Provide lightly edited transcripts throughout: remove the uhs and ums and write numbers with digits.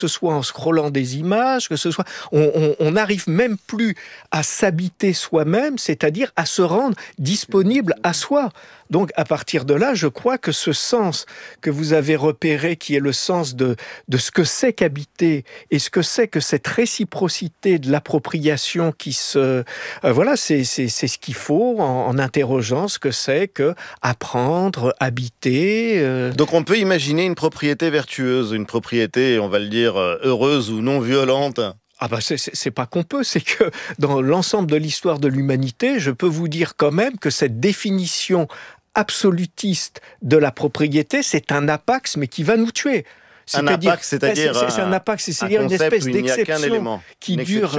ce soit en scrollant des images, que ce soit... On n'arrive même plus à s'habiter soi-même, c'est-à-dire à se rendre disponible à soi. Donc, à partir de là, je crois que ce sens que vous avez repéré, qui est le sens de ce que c'est qu'habiter et ce que c'est que cette réciprocité de l'appropriation qui se... voilà, c'est ce qu'il faut en interrogeant ce que c'est que apprendre, habiter... Donc, on peut imaginer une propriété vertueuse, une propriété, on va le dire, heureuse ou non violente. Ah bah c'est pas qu'on peut, c'est que dans l'ensemble de l'histoire de l'humanité, je peux vous dire quand même que cette définition absolutiste de la propriété, c'est un apax, mais qui va nous tuer. C'est un apax, c'est-à-dire un apax, c'est-à-dire une espèce d'exception qui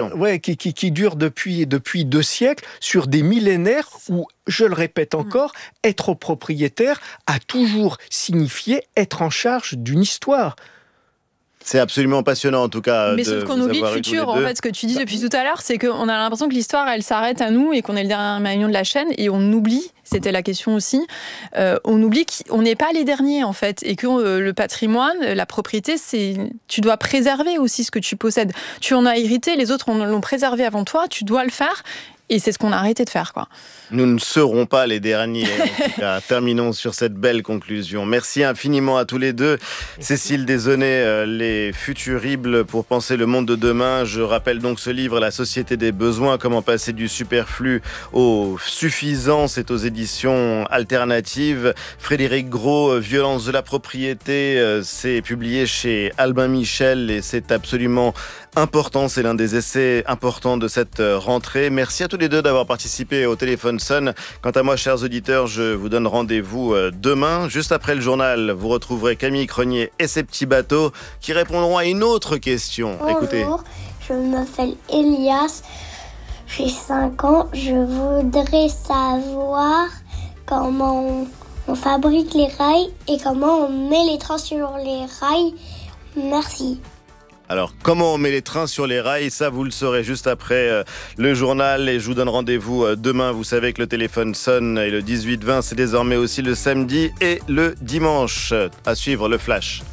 dure depuis 2 siècles, sur des millénaires où, je le répète encore, être propriétaire a toujours signifié être en charge d'une histoire. C'est absolument passionnant en tout cas. Mais sauf qu'on oublie le futur. En fait, ce que tu dis depuis tout à l'heure, c'est qu'on a l'impression que l'histoire, elle s'arrête à nous et qu'on est le dernier maillon de la chaîne et on oublie, c'était la question aussi, on oublie qu'on n'est pas les derniers en fait et que le patrimoine, la propriété, tu dois préserver aussi ce que tu possèdes. Tu en as hérité, les autres l'ont préservé avant toi, tu dois le faire. Et c'est ce qu'on a arrêté de faire, quoi. Nous ne serons pas les derniers. En tout cas, terminons sur cette belle conclusion. Merci infiniment à tous les deux. Cécile Desaunay, Les Futuribles pour penser le monde de demain. Je rappelle donc ce livre, La société des besoins, comment passer du superflu au suffisant. C'est aux éditions alternatives. Frédéric Gros, Violence de la propriété, c'est publié chez Albin Michel et c'est absolument important. C'est l'un des essais importants de cette rentrée. Merci à tous les deux d'avoir participé au Téléphone Sonne. Quant à moi, chers auditeurs, je vous donne rendez-vous demain. Juste après le journal, vous retrouverez Camille Crenier et ses petits bateaux qui répondront à une autre question. Bonjour, écoutez. Je m'appelle Elias, j'ai 5 ans. Je voudrais savoir comment on fabrique les rails et comment on met les trains sur les rails. Merci. Alors, comment on met les trains sur les rails, ça vous le saurez juste après le journal et je vous donne rendez-vous demain. Vous savez que le Téléphone sonne et le 18-20, c'est désormais aussi le samedi et le dimanche. À suivre le Flash.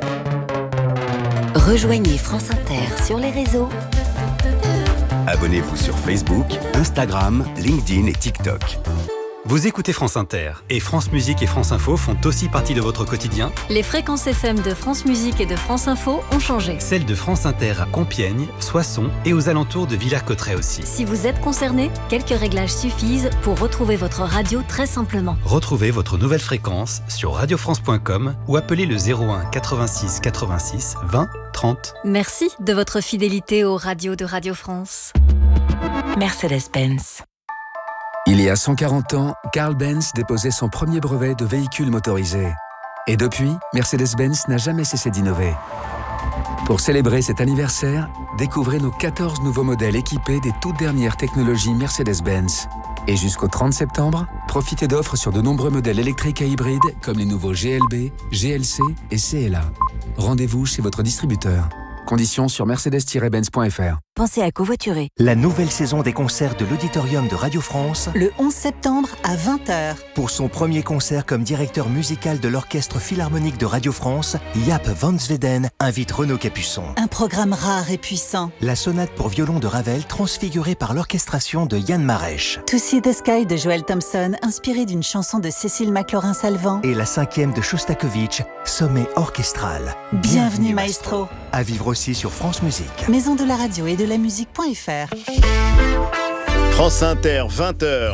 Rejoignez France Inter sur les réseaux. Abonnez-vous sur Facebook, Instagram, LinkedIn et TikTok. Vous écoutez France Inter et France Musique et France Info font aussi partie de votre quotidien. Les fréquences FM de France Musique et de France Info ont changé. Celles de France Inter à Compiègne, Soissons et aux alentours de Villers-Cotterêts aussi. Si vous êtes concerné, quelques réglages suffisent pour retrouver votre radio très simplement. Retrouvez votre nouvelle fréquence sur radiofrance.com ou appelez le 01 86 86 20 30. Merci de votre fidélité aux radios de Radio France. Mercedes-Benz. Il y a 140 ans, Carl Benz déposait son premier brevet de véhicule motorisé. Et depuis, Mercedes-Benz n'a jamais cessé d'innover. Pour célébrer cet anniversaire, découvrez nos 14 nouveaux modèles équipés des toutes dernières technologies Mercedes-Benz. Et jusqu'au 30 septembre, profitez d'offres sur de nombreux modèles électriques et hybrides comme les nouveaux GLB, GLC et CLA. Rendez-vous chez votre distributeur. Conditions sur mercedes-benz.fr. Pensez à covoiturer. La nouvelle saison des concerts de l'Auditorium de Radio France. Le 11 septembre à 20h. Pour son premier concert comme directeur musical de l'Orchestre Philharmonique de Radio France, Jaap van Zweden invite Renaud Capuçon. Un programme rare et puissant. La sonate pour violon de Ravel transfigurée par l'orchestration de Yann Marèche. To See the Sky de Joel Thompson, inspiré d'une chanson de Cécile McLaurin-Salvant. Et la 5e de Shostakovich, Sommet orchestral. Bienvenue maestro. À vivre aussi sur France Musique. Maison de la radio et de la musique.fr. France Inter, 20h.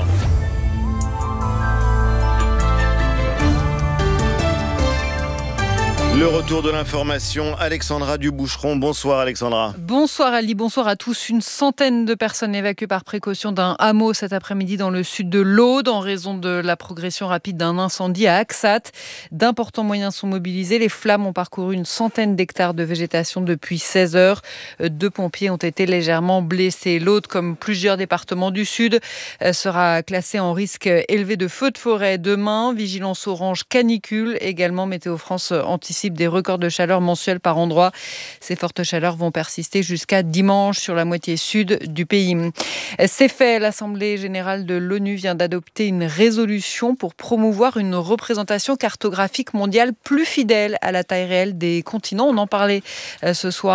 Le retour de l'information, Alexandra Duboucheron. Bonsoir Alexandra. Bonsoir Ali, bonsoir à tous. Une centaine de personnes évacuées par précaution d'un hameau cet après-midi dans le sud de l'Aude en raison de la progression rapide d'un incendie à Axat. D'importants moyens sont mobilisés. Les flammes ont parcouru une centaine d'hectares de végétation depuis 16 heures. 2 pompiers ont été légèrement blessés. L'Aude, comme plusieurs départements du sud, sera classé en risque élevé de feux de forêt demain. Vigilance orange canicule. Également, Météo France anticipe possible des records de chaleur mensuels par endroit. Ces fortes chaleurs vont persister jusqu'à dimanche sur la moitié sud du pays. C'est fait, l'Assemblée générale de l'ONU vient d'adopter une résolution pour promouvoir une représentation cartographique mondiale plus fidèle à la taille réelle des continents. On en parlait ce soir